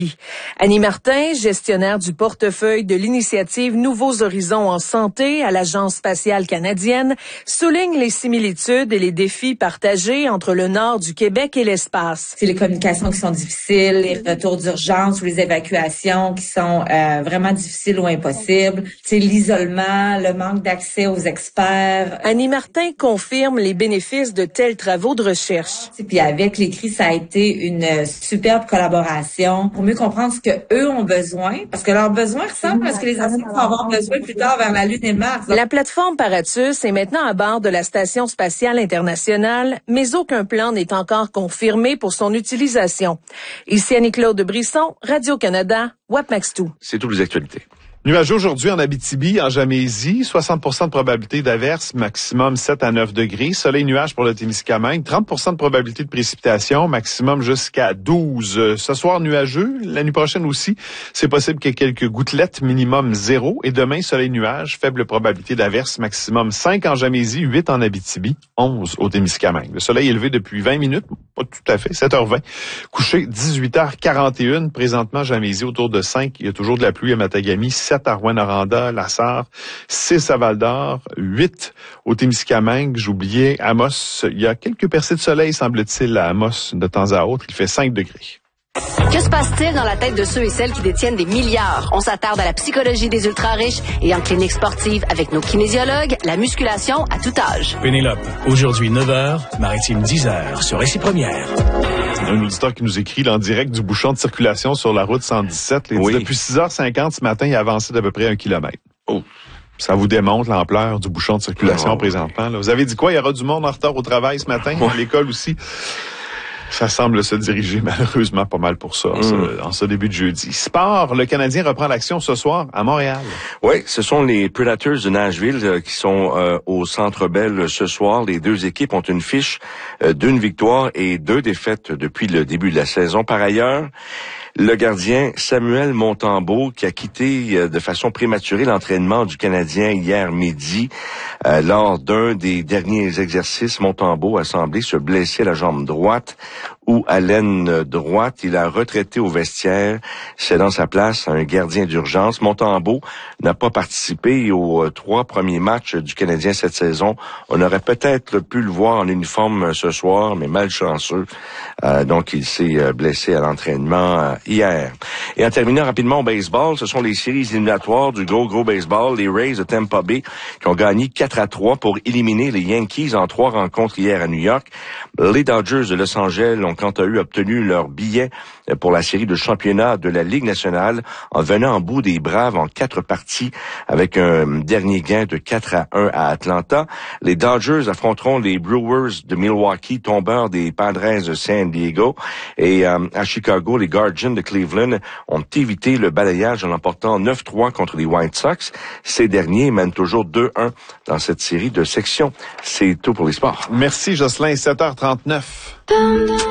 Annie Martin, gestionnaire du portefeuille de l'initiative Nouveaux Horizons en santé à l'Agence spatiale canadienne, souligne les similitudes et les défis partagés entre le nord du Québec et l'espace. C'est les communications qui sont difficiles, les retours d'urgence ou les évacuations qui sont vraiment difficiles ou impossibles. C'est l'isolement, le manque d'accès aux experts. Annie Martin confirme les bénéfices de tels travaux de recherche. Puis avec l'écrit, ça a été une superbe collaboration pour mieux comprendre ce que eux ont besoin, parce que leurs besoins ressemblent à ce que les anciens vont avoir besoin plus tard vers la Lune et Mars. La plateforme Paratus est maintenant à bord de la Station spatiale internationale, mais aucun plan n'est encore confirmé pour son utilisation. Ici Annie-Claude Brisson, Radio-Canada, WAPMAX2. C'est toutes les actualités. Nuageux aujourd'hui en Abitibi, en Gamésie, 60% de probabilité d'averse, maximum 7 à 9 degrés. Soleil nuage pour le Témiscamingue, 30% de probabilité de précipitation, maximum jusqu'à 12. Ce soir nuageux, la nuit prochaine aussi, c'est possible qu'il y ait quelques gouttelettes, minimum 0. Et demain, soleil nuage, faible probabilité d'averse, maximum 5 en Gamésie, 8 en Abitibi, 11 au Témiscamingue. Le soleil est levé depuis 20 minutes, pas tout à fait, 7h20. Couché 18h41, présentement Gamésie autour de 5. Il y a toujours de la pluie à Matagami, 7 à Rouyn-Noranda, Lassar, 6 à Val-d'Or, 8 au Témiscamingue. J'oubliais Amos. Il y a quelques percées de soleil, semble-t-il, à Amos de temps à autre. Il fait 5 degrés. Que se passe-t-il dans la tête de ceux et celles qui détiennent des milliards? On s'attarde à la psychologie des ultra-riches et en clinique sportive avec nos kinésiologues, la musculation à tout âge. Pénélope, aujourd'hui 9h, Maritime 10h, sur Récit Première. Un auditeur qui nous écrit là, en direct du bouchon de circulation sur la route 117. Il dit, depuis 6h50 ce matin, il a avancé d'à peu près 1 kilomètre. Oh. Ça vous démontre l'ampleur du bouchon de circulation présentement. Là. Vous avez dit quoi? Il y aura du monde en retard au travail ce matin, à l'école aussi. Ça semble se diriger malheureusement pas mal pour ça, en ce début de jeudi. Sport, le Canadien reprend l'action ce soir à Montréal. Oui, ce sont les Predators de Nashville qui sont au Centre Bell ce soir. Les deux équipes ont une fiche d'une victoire et 2 défaites depuis le début de la saison. Par ailleurs, le gardien Samuel Montembeault, qui a quitté de façon prématurée l'entraînement du Canadien hier midi, lors d'un des derniers exercices, Montembeault a semblé se blesser la jambe droite ou à l'aine droite. Il a retraité au vestiaire, cédant sa place à un gardien d'urgence. Montembeault n'a pas participé aux 3 premiers matchs du Canadien cette saison. On aurait peut-être pu le voir en uniforme ce soir, mais malchanceux. Donc, il s'est blessé à l'entraînement hier. Et en terminant rapidement au baseball, ce sont les séries éliminatoires du gros baseball. Les Rays de Tampa Bay qui ont gagné 4-3 pour éliminer les Yankees en 3 rencontres hier à New York. Les Dodgers de Los Angeles ont quant à eux obtenu leur billet pour la série de championnat de la Ligue nationale en venant en bout des Braves en 4 parties avec un dernier gain de 4-1 à Atlanta. Les Dodgers affronteront les Brewers de Milwaukee, tombeurs des Padres de San Diego. Et à Chicago, les Guardians de Cleveland ont évité le balayage en emportant 9-3 contre les White Sox. Ces derniers mènent toujours 2-1 dans cette série de sections. C'est tout pour les sports. Merci Jocelyn, 7h39.